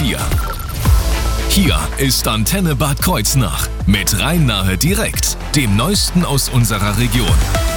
4. Hier ist Antenne Bad Kreuznach mit Rhein-Nahe direkt, dem Neuesten aus unserer Region.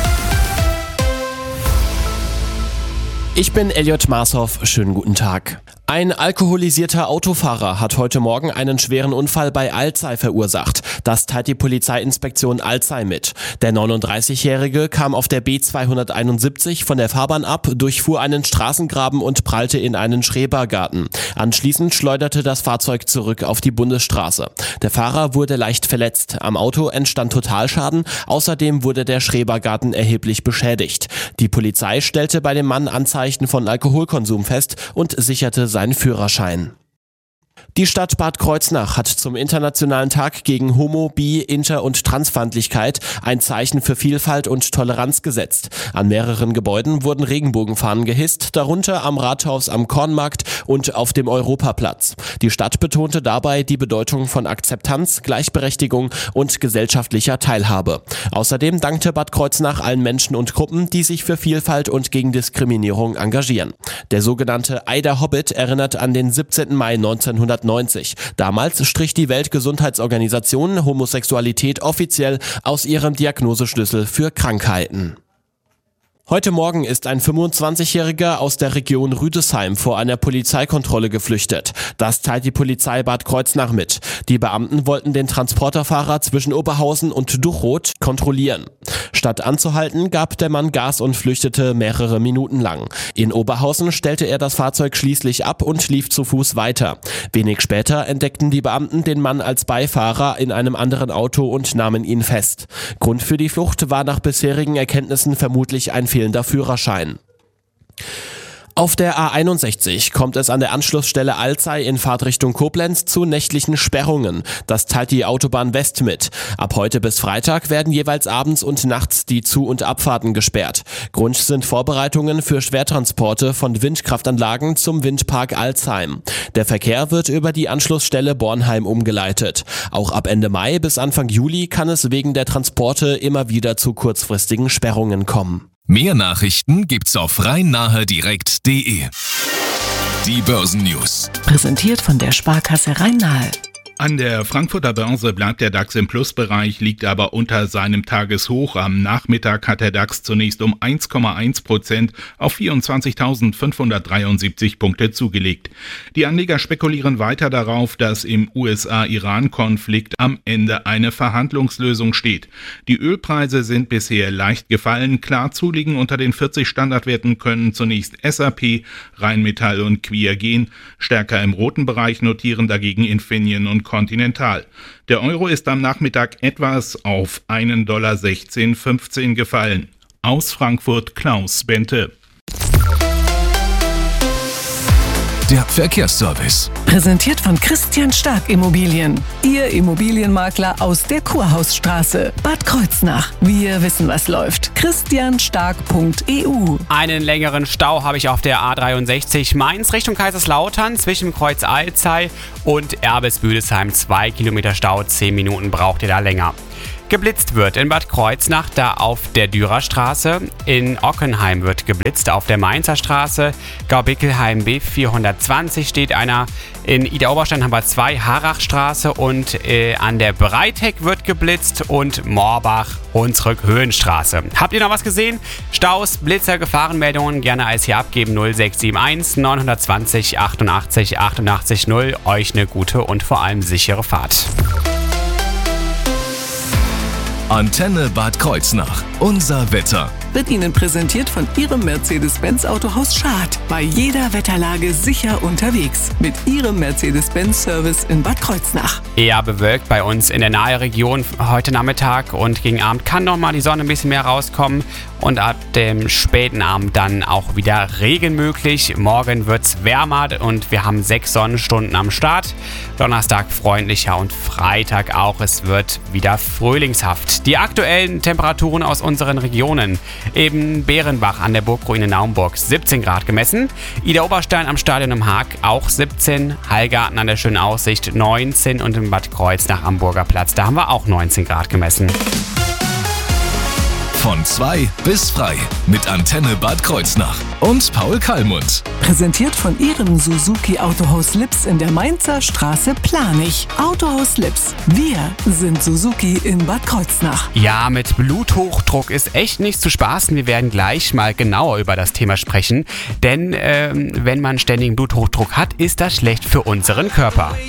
Ich bin Elliot Marshoff, schönen guten Tag. Ein alkoholisierter Autofahrer hat heute Morgen einen schweren Unfall bei Alzey verursacht. Das teilt die Polizeiinspektion Alzey mit. Der 39-Jährige kam auf der B271 von der Fahrbahn ab, durchfuhr einen Straßengraben und prallte in einen Schrebergarten. Anschließend schleuderte das Fahrzeug zurück auf die Bundesstraße. Der Fahrer wurde leicht verletzt. Am Auto entstand Totalschaden. Außerdem wurde der Schrebergarten erheblich beschädigt. Die Polizei stellte bei dem Mann Anzeichen von Alkoholkonsum fest und sicherte seinen Führerschein. Die Stadt Bad Kreuznach hat zum Internationalen Tag gegen Homo-, Bi-, Inter- und Transfeindlichkeit ein Zeichen für Vielfalt und Toleranz gesetzt. An mehreren Gebäuden wurden Regenbogenfahnen gehisst, darunter am Rathaus am Kornmarkt und auf dem Europaplatz. Die Stadt betonte dabei die Bedeutung von Akzeptanz, Gleichberechtigung und gesellschaftlicher Teilhabe. Außerdem dankte Bad Kreuznach allen Menschen und Gruppen, die sich für Vielfalt und gegen Diskriminierung engagieren. Der sogenannte Ei der Hobbit erinnert an den 17. Mai 1990. Damals strich die Weltgesundheitsorganisation Homosexualität offiziell aus ihrem Diagnoseschlüssel für Krankheiten. Heute Morgen ist ein 25-Jähriger aus der Region Rüdesheim vor einer Polizeikontrolle geflüchtet. Das teilt die Polizei Bad Kreuznach mit. Die Beamten wollten den Transporterfahrer zwischen Oberhausen und Duchroth kontrollieren. Statt anzuhalten, gab der Mann Gas und flüchtete mehrere Minuten lang. In Oberhausen stellte er das Fahrzeug schließlich ab und lief zu Fuß weiter. Wenig später entdeckten die Beamten den Mann als Beifahrer in einem anderen Auto und nahmen ihn fest. Grund für die Flucht war nach bisherigen Erkenntnissen vermutlich ein fehlender Führerschein. Auf der A61 kommt es an der Anschlussstelle Alzey in Fahrtrichtung Koblenz zu nächtlichen Sperrungen. Das teilt die Autobahn West mit. Ab heute bis Freitag werden jeweils abends und nachts die Zu- und Abfahrten gesperrt. Grund sind Vorbereitungen für Schwertransporte von Windkraftanlagen zum Windpark Alzheim. Der Verkehr wird über die Anschlussstelle Bornheim umgeleitet. Auch ab Ende Mai bis Anfang Juli kann es wegen der Transporte immer wieder zu kurzfristigen Sperrungen kommen. Mehr Nachrichten gibt's auf rhein-nahe-direkt.de. Die Börsennews. Präsentiert von der Sparkasse Rhein-Nahe. An der Frankfurter Börse bleibt der DAX im Plusbereich, liegt aber unter seinem Tageshoch. Am Nachmittag hat der DAX zunächst um 1,1% auf 24.573 Punkte zugelegt. Die Anleger spekulieren weiter darauf, dass im USA-Iran-Konflikt am Ende eine Verhandlungslösung steht. Die Ölpreise sind bisher leicht gefallen. Klar zuliegen unter den 40 Standardwerten können zunächst SAP, Rheinmetall und Quia gehen. Stärker im roten Bereich notieren dagegen Infineon und Continental. Der Euro ist am Nachmittag etwas auf $1,1615 gefallen. Aus Frankfurt Klaus Bente. Der Verkehrsservice. Präsentiert von Christian Stark Immobilien. Ihr Immobilienmakler aus der Kurhausstraße. Bad Kreuznach. Wir wissen, was läuft. christianstark.eu. Einen längeren Stau habe ich auf der A63 Mainz Richtung Kaiserslautern zwischen Kreuz Alzey und Erbes-Büdesheim. 2 Kilometer Stau, 10 Minuten braucht ihr da länger. Geblitzt wird in Bad Kreuznach, da auf der Dürerstraße. In Ockenheim wird geblitzt, auf der Mainzer Straße. Gaubickelheim B420 steht einer. In Idar-Oberstein haben wir 2, Harachstraße und an der Breiteck wird geblitzt und Morbach, Hunsrück, Höhenstraße. Habt ihr noch was gesehen? Staus, Blitzer, Gefahrenmeldungen gerne als hier abgeben 0671 920 88 88 0. Euch eine gute und vor allem sichere Fahrt. Antenne Bad Kreuznach. Unser Wetter. Wird Ihnen präsentiert von Ihrem Mercedes-Benz Autohaus Schad. Bei jeder Wetterlage sicher unterwegs. Mit Ihrem Mercedes-Benz-Service in Bad Kreuznach. Eher bewölkt bei uns in der Nahe-Region heute Nachmittag und gegen Abend kann noch mal die Sonne ein bisschen mehr rauskommen. Und ab dem späten Abend dann auch wieder Regen möglich. Morgen wird's wärmer und wir haben 6 Sonnenstunden am Start. Donnerstag freundlicher und Freitag auch. Es wird wieder frühlingshaft. Die aktuellen Temperaturen aus unseren Regionen. Eben Bärenbach an der Burgruine Naumburg 17 Grad gemessen. Idar-Oberstein am Stadion im Haag auch 17. Hallgarten an der Schönen Aussicht 19 und in Bad Kreuznach am Burgerplatz, da haben wir auch 19 Grad gemessen. Von 2 bis frei mit Antenne Bad Kreuznach und Paul Kallmund. Präsentiert von Ihrem Suzuki Autohaus Lips in der Mainzer Straße Planich. Autohaus Lips. Wir sind Suzuki in Bad Kreuznach. Ja, mit Bluthochdruck ist echt nicht zu spaßen. Wir werden gleich mal genauer über das Thema sprechen. Denn wenn man ständigen Bluthochdruck hat, ist das schlecht für unseren Körper.